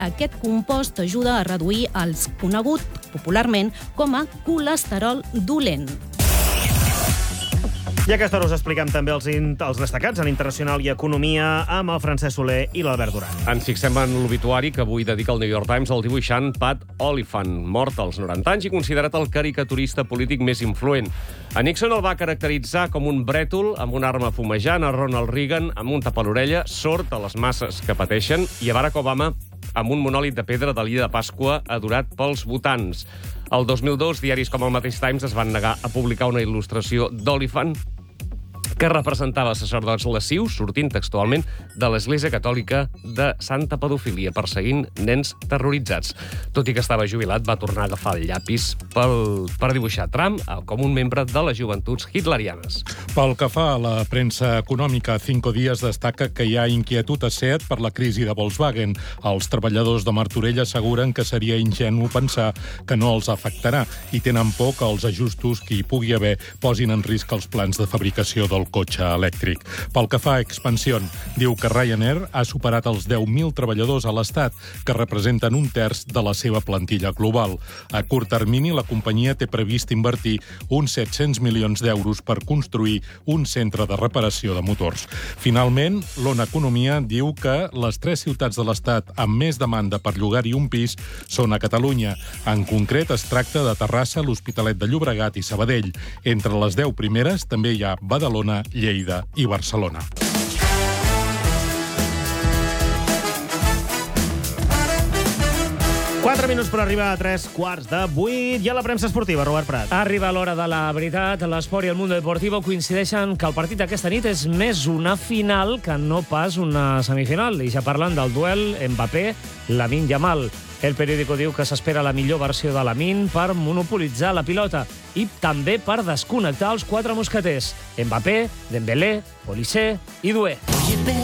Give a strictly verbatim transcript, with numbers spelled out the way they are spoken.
Aquest compost ajuda a reduir el conegut popularment com a colesterol dolent. I a aquesta hora us expliquem també els, els destacats en Internacional i Economia amb el Francesc Soler i l'Albert Duran. Ens fixem en l'obituari que avui dedica el New York Times al dibuixant Pat Oliphant, mort als noranta anys i considerat el caricaturista polític més influent. A Nixon el va caracteritzar com un brètol amb una arma fumejant, a Ronald Reagan amb un tap a l'orella, sord a les masses que pateixen, i a Barack Obama amb un monòlit de pedra de l'illa de Pasqua adorat pels votants. El dos mil dos, diaris com el mateix Times es van negar a publicar una il·lustració d'Oliphant que representava sacerdots lascius, sortint textualment de l'Església Catòlica de Santa Pedofília, perseguint nens terroritzats. Tot i que estava jubilat, va tornar a agafar el llapis pel, per dibuixar Trump com un membre de les joventuts hitlerianes. Pel que fa a la premsa econòmica, Cinco Días destaca que hi ha inquietud a Seat per la crisi de Volkswagen. Els treballadors de Martorell asseguren que seria ingenu pensar que no els afectarà i tenen por que els ajustos que hi pugui haver posin en risc els plans de fabricació del cotxe elèctric. Pel que fa a Expansión, diu que Ryanair ha superat els deu mil treballadors a l'Estat, que representen un terç de la seva plantilla global. A curt termini, la companyia té previst invertir uns set-cents milions d'euros per construir un centre de reparació de motors. Finalment, l'Ona Economia diu que les tres ciutats de l'Estat amb més demanda per llogar-hi un pis són a Catalunya. En concret, es tracta de Terrassa, l'Hospitalet de Llobregat i Sabadell. Entre les deu primeres també hi ha Badalona, Lleida i Barcelona. Quatre minuts per arribar a tres quarts de vuit. I a la premsa esportiva, Robert Prat. Arriba l'hora de la veritat. L'esport i el Mundo Deportivo coincideixen que el partit d'aquesta nit és més una final que no pas una semifinal. I ja parlen del duel Mbappé-Lamine Yamal. El periòdico diu que s'espera la millor versió de Lamine per monopolitzar la pilota i també per desconnectar els quatre mosqueters: Mbappé, Dembélé, Olise i Doué.